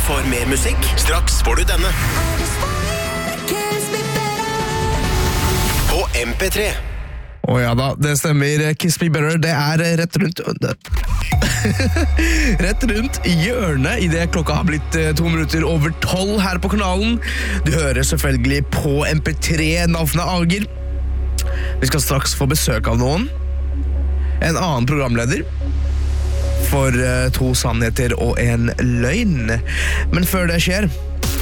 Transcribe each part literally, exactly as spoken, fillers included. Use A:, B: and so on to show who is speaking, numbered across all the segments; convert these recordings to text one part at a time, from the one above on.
A: for mer musikk? Straks får du denne. På M P tre.
B: Å ja da, det stemmer. Kiss Me Better, det er rett rundt Rett rundt hjørnet i det klokka har blitt to minutter over tolv her på kanalen. Du hører selvfølgelig på M P tre, navnet Ager. Vi skal straks få besøk av noen. En annen programleder for to sannheter og en løgn. Men før det skjer,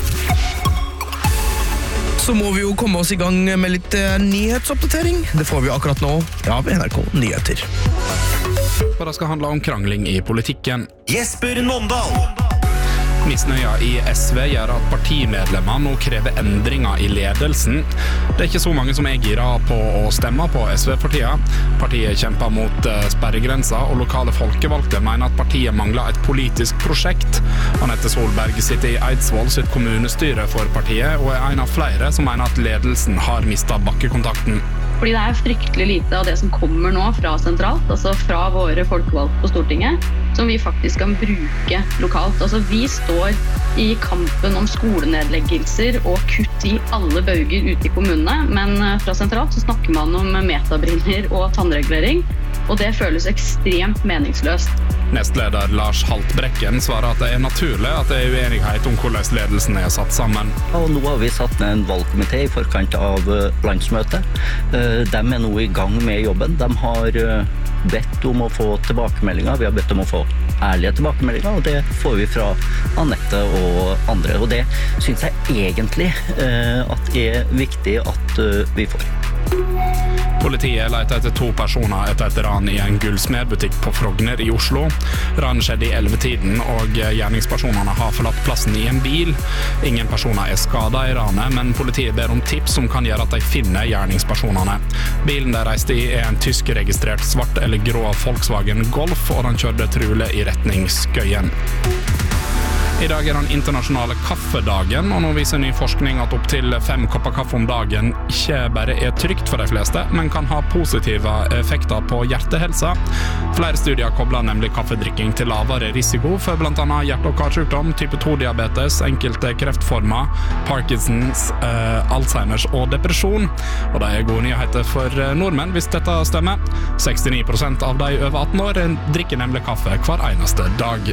B: så må vi jo komme oss i gang med litt uh, nyhetsoppdatering. Det får vi akkurat nå av N R K Nyheter.
C: Og det skal handle om krangling i politikken.
A: Jesper Nåndal!
C: Misnøya i S V gjør at partimedlemmer nå krever endringer i ledelsen. Det er ikke så mange som er gira på å stemme på S V for tida. Partiet kjemper mot sperregrenser, og lokale folkevalgte mener at partiet mangler et politisk prosjekt. Anette Solberg sitter i Eidsvoll sitt kommunestyre for partiet, og er en av flere som mener at ledelsen har mistet bakkekontakten.
D: Fordi det er fryktelig lite av det som kommer nå fra sentralt, altså fra våre folkevalgte på Stortinget, som vi faktisk kan bruke lokalt. Altså vi står i kampen om skolenedleggelser og kutt i alle bauger ute i kommunene, men fra sentralt så snakker man om metabriller og tannregulering, og det føles ekstremt meningsløst.
C: Nestleder Lars Haltbrekken svarer at det er naturlig at det er uenighet om hvordan ledelsen er satt sammen.
E: Og nå har vi satt ned en valgkomité i forkant av landsmøtet. De er nå i gang med jobben. De har bedt om å få tilbakemeldinger. Vi har bedt om å få ærlige tilbakemeldinger, og det får vi fra Anette og andre. Og det synes jeg egentlig at er viktig at vi får.
C: Politiet leter etter to personer etter et ran i en gullsmedbutikk på Frogner i Oslo. Ranen skjedde i ellevetiden, og gjerningspersonene har forlatt plassen i en bil. Ingen personer er skadet i ranet, men politiet ber om tips som kan gjøre at de finner gjerningspersonene. Bilen de reiste i er en tyskregistrert svart eller grå Volkswagen Golf, og den kjørte trolig i retning Skøyen. I dag er den internasjonale kaffedagen, og nå viser ny forskning at opp til fem kopper kaffe om dagen ikke bare er trygt for de fleste, men kan ha positive effekter på hjertehelsa. Flere studier kobler nemlig kaffedrikking til lavere risiko for blant annet hjerte- og karsykdom, type to-diabetes, enkelte kreftformer, Parkinsons, eh, Alzheimers og depresjon. Og det er gode nyheter for nordmenn hvis dette stemmer. sekstini prosent av de over atten år drikker nemlig kaffe hver eneste dag.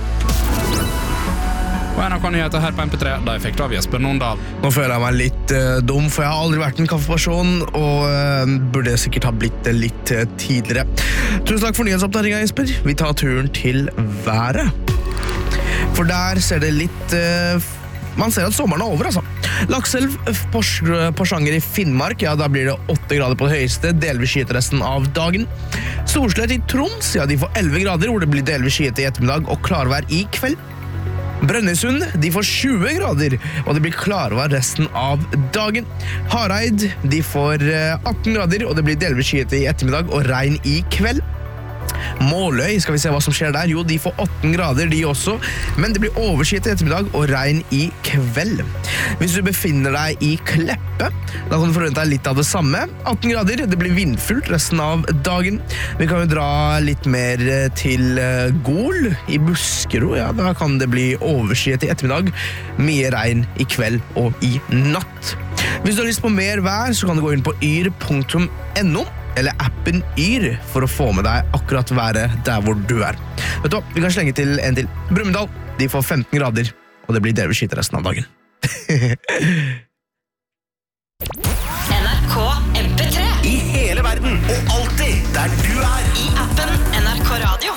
C: Og N R K Nyheter her på M P tre, da jeg fikk det av Jesper Nåndal.
B: Nå føler jeg meg litt uh, dum, for jeg har aldri vært en kaffeperson, og uh, burde sikkert ha blitt det litt uh, tidligere. Tusen takk for nyhetsoppdateringen, Jesper. Vi tar turen til været. For der ser det litt... Uh, man ser at sommeren er over, altså. Lakselv, Porsanger i Finnmark, ja, da blir det åtte grader på det høyeste, delvis skyet resten av dagen. Storslett i Troms, ja, de får elleve grader, hvor det blir delvis skyet i ettermiddag, og klarvær i kveld. Brønnøysund, de får tjue grader, og det blir klarvær resten av dagen. Hareid, de får atten grader, og det blir delvis skyet i ettermiddag og regn i kveld. Måløy, skal vi se hva som skjer der? Jo, de får atten grader, de også, men det blir overskyet i ettermiddag og regn i kveld. Hvis du befinner deg i Kleppe, da kan du forvente deg litt av det samme. atten grader, det blir vindfullt resten av dagen. Vi kan jo dra litt mer til Gol i Buskero, ja, da kan det bli overskyet i ettermiddag, mye regn i kveld og i natt. Hvis du har lyst på mer vær, så kan du gå inn på yr punktum no, eller appen Yr, for å få med deg akkurat været der hvor du er. Vet du hva, vi kan slenge til en til. Brumunddal, de får femten grader, og det blir delvis skyet resten av dagen.
F: N R K M P tre.
A: I hele verden, og alltid der du er.
F: I appen N R K Radio.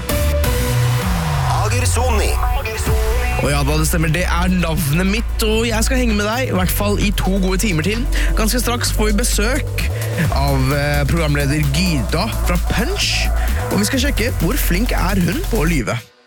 A: Ager Sony.
B: Og ja, da det stemmer, det er navnet mitt, og jeg skal henge med deg, i hvert fall i to gode timer til. Ganske straks får vi besøk av programleder Gyda fra Punch, og vi skal sjekke hvor flink er hun på å lyve.